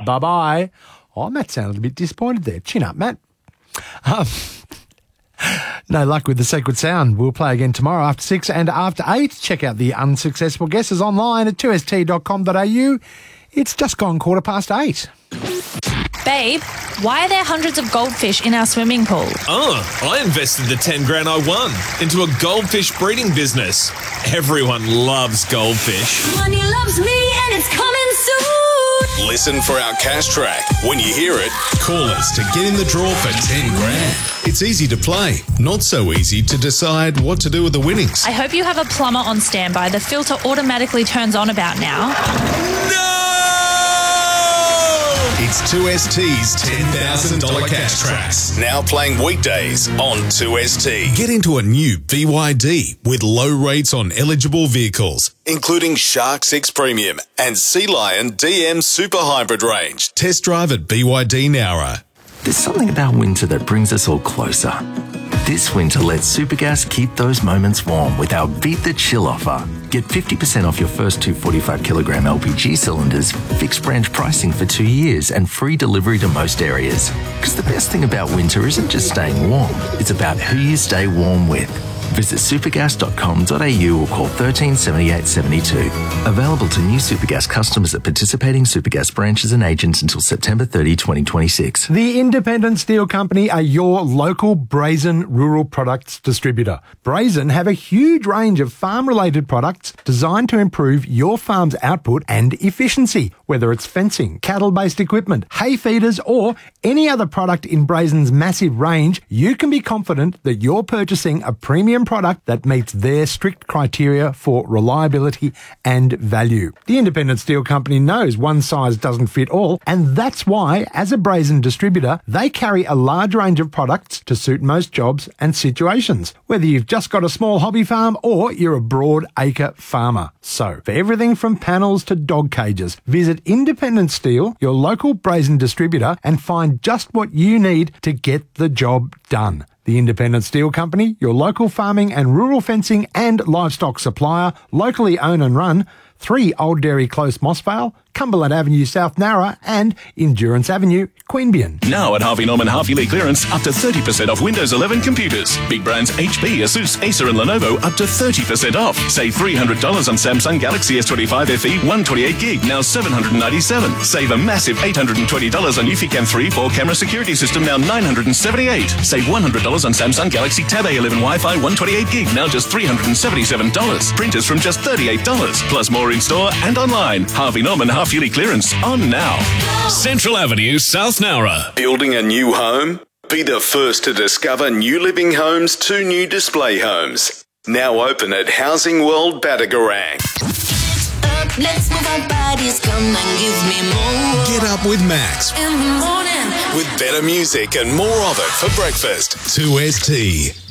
Bye-bye. Oh, Matt sounded a bit disappointed there. Chin up, Matt. No luck with the Secret Sound. We'll play again tomorrow after 6 and after 8. Check out the unsuccessful guesses online at 2st.com.au. It's just gone 8:15. Babe, why are there hundreds of goldfish in our swimming pool? Oh, I invested the 10 grand I won into a goldfish breeding business. Everyone loves goldfish. Money loves me and it's coming soon. Listen for our cash track. When you hear it, call us to get in the draw for 10 grand. It's easy to play, not so easy to decide what to do with the winnings. I hope you have a plumber on standby. The filter automatically turns on about now. No! It's 2ST's $10,000 cash tracks. Now playing weekdays on 2ST. Get into a new BYD with low rates on eligible vehicles, including Shark 6 Premium and Sea Lion DM Super Hybrid range. Test drive at BYD Nowra. There's something about winter that brings us all closer. This winter, let Supergas keep those moments warm with our Beat the Chill offer. Get 50% off your first 2 45-kilogram LPG cylinders, fixed branch pricing for 2 years, and free delivery to most areas. Because the best thing about winter isn't just staying warm, it's about who you stay warm with. Visit supergas.com.au or call 13 78 72. Available to new Supergas customers at participating Supergas branches and agents until September 30, 2026. The Independent Steel Company are your local Brazen rural products distributor. Brazen have a huge range of farm-related products designed to improve your farm's output and efficiency. Whether it's fencing, cattle-based equipment, hay feeders, or any other product in Brazen's massive range, you can be confident that you're purchasing a premium product that meets their strict criteria for reliability and value. The Independent Steel Company knows one size doesn't fit all, and that's why, as a Brazen distributor, they carry a large range of products to suit most jobs and situations, whether you've just got a small hobby farm or you're a broad acre farmer. So, for everything from panels to dog cages, visit Independent Steel, your local Brazen distributor, and find just what you need to get the job done. The Independent Steel Company, your local farming and rural fencing and livestock supplier, locally owned and run, 3 Old Dairy Close, Mossvale, Cumberland Avenue, South Nowra, and Endurance Avenue, Queanbeyan. Now at Harvey Norman half-yearly clearance, up to 30% off Windows 11 computers. Big brands HP, Asus, Acer and Lenovo up to 30% off. Save $300 on Samsung Galaxy S25 FE 128GB, now $797. Save a massive $820 on Eufy Cam 3 4-camera security system, now $978. Save $100 on Samsung Galaxy Tab A11 Wi-Fi 128GB, now just $377. Printers from just $38. Plus more in-store and online. Harvey Norman half-yearly clearance on now. Central Avenue, South Nowra. Building a new home? Be the first to discover New Living Homes 2 new display homes. Now open at Housing World Batagorang. Let's move our bodies, come and give me more. Get up with Max. In the morning. With better music and more of it for breakfast. 2ST.